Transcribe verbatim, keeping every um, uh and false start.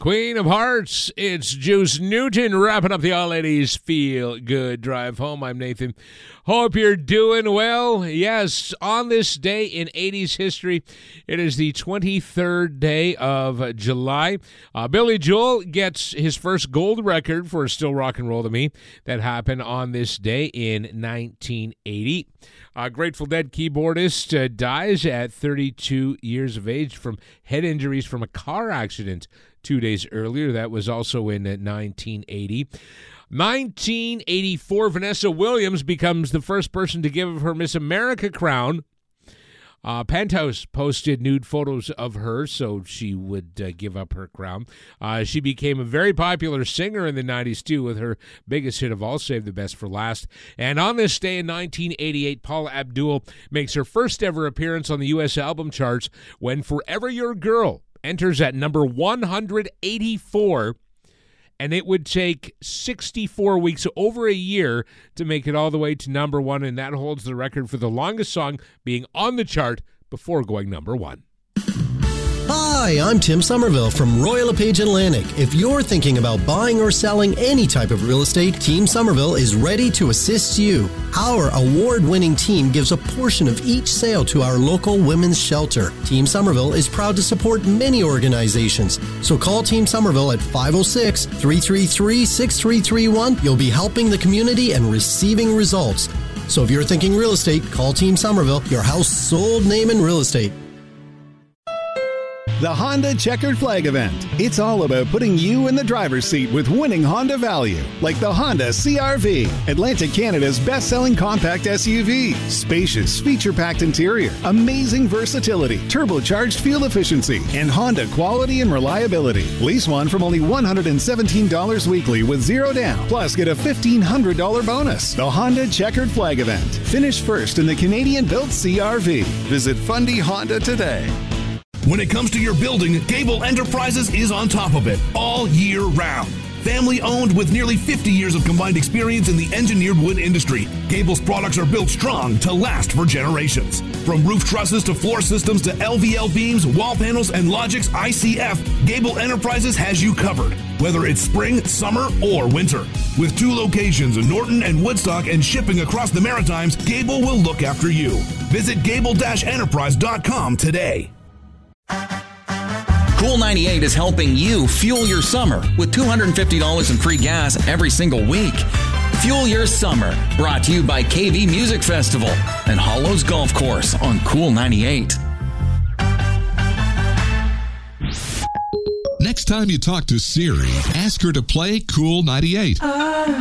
Queen of Hearts, it's Juice Newton wrapping up the All Ladies Feel Good Drive Home. I'm Nathan. Hope you're doing well. Yes, on this day in eighties history, it is the twenty-third day of July. Uh, Billy Joel gets his first gold record for Still Rock and Roll to Me. That happened on this day in nineteen eighty. Uh, Grateful Dead keyboardist uh, dies at thirty-two years of age from head injuries from a car accident two days earlier. That was also in uh, nineteen eighty. nineteen eighty-four, Vanessa Williams becomes the first person to give her Miss America crown. Uh, Penthouse posted nude photos of her so she would uh, give up her crown. Uh, she became a very popular singer in the nineties, too, with her biggest hit of all, Save the Best for Last. And on this day in nineteen eighty-eight, Paula Abdul makes her first ever appearance on the U S album charts when Forever Your Girl enters at number one hundred eighty-four. And it would take sixty-four weeks, over a year, to make it all the way to number one, and that holds the record for the longest song being on the chart before going number one. Hi, I'm Tim Somerville from Royal LePage Atlantic. If you're thinking about buying or selling any type of real estate, Team Somerville is ready to assist you. Our award-winning team gives a portion of each sale to our local women's shelter. Team Somerville is proud to support many organizations. So call Team Somerville at five oh six, three three three, six three three one. You'll be helping the community and receiving results. So if you're thinking real estate, call Team Somerville, your house sold name in real estate. The Honda Checkered Flag Event. It's all about putting you in the driver's seat with winning Honda value, like the Honda C R V, Atlantic Canada's best-selling compact S U V. Spacious, feature-packed interior, amazing versatility, turbocharged fuel efficiency, and Honda quality and reliability. Lease one from only one hundred seventeen dollars weekly with zero down. Plus, get a fifteen hundred dollars bonus. The Honda Checkered Flag Event. Finish first in the Canadian-built C R V. Visit Fundy Honda today. When it comes to your building, Gable Enterprises is on top of it all year round. Family owned with nearly fifty years of combined experience in the engineered wood industry, Gable's products are built strong to last for generations. From roof trusses to floor systems to L V L beams, wall panels, and Logix I C F, Gable Enterprises has you covered, whether it's spring, summer, or winter. With two locations in Norton and Woodstock and shipping across the Maritimes, Gable will look after you. Visit gable dash enterprise dot com today. Cool ninety-eight is helping you fuel your summer with two hundred fifty dollars in free gas every single week. Fuel your summer, brought to you by K V Music Festival and Hollows Golf Course on Cool ninety-eight. Next time you talk to Siri, ask her to play Cool ninety-eight.